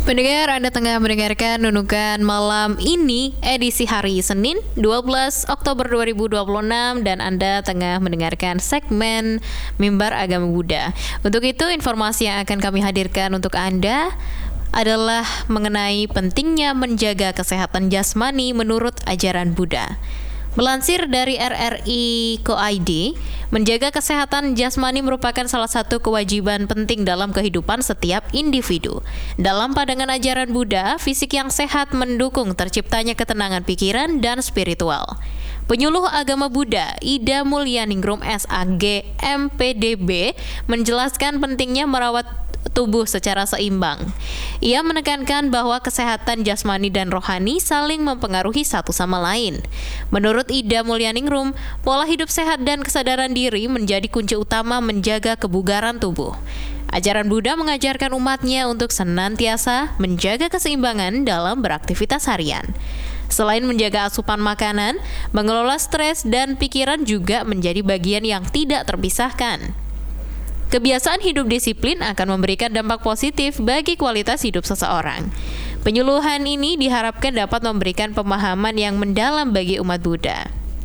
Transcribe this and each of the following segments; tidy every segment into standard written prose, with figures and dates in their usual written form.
Pendengar, Anda tengah mendengarkan Nunukan Malam ini, edisi hari Senin 12 Oktober 2026, dan Anda tengah mendengarkan segmen Mimbar Agama Buddha. Untuk itu, informasi yang akan kami hadirkan untuk Anda adalah mengenai pentingnya menjaga kesehatan jasmani menurut ajaran Buddha. Melansir dari RRI.co.id, menjaga kesehatan jasmani merupakan salah satu kewajiban penting dalam kehidupan setiap individu. Dalam pandangan ajaran Buddha, fisik yang sehat mendukung terciptanya ketenangan pikiran dan spiritual. Penyuluh agama Buddha, Ida Mulyaningrum SAG, MPDB, menjelaskan pentingnya merawat tubuh secara seimbang. Ia menekankan bahwa kesehatan jasmani dan rohani saling mempengaruhi satu sama lain. Menurut Ida Mulyaningrum, pola hidup sehat dan kesadaran diri menjadi kunci utama menjaga kebugaran tubuh. Ajaran Buddha mengajarkan umatnya untuk senantiasa menjaga keseimbangan dalam beraktivitas harian. Selain menjaga asupan makanan, mengelola stres dan pikiran juga menjadi bagian yang tidak terpisahkan. Kebiasaan hidup disiplin akan memberikan dampak positif bagi kualitas hidup seseorang. Penyuluhan ini diharapkan dapat memberikan pemahaman yang mendalam bagi umat Buddha.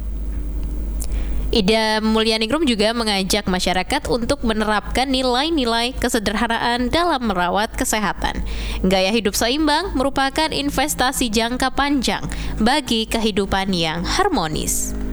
Ida Mulyaningrum juga mengajak masyarakat untuk menerapkan nilai-nilai kesederhanaan dalam merawat kesehatan. Gaya hidup seimbang merupakan investasi jangka panjang bagi kehidupan yang harmonis.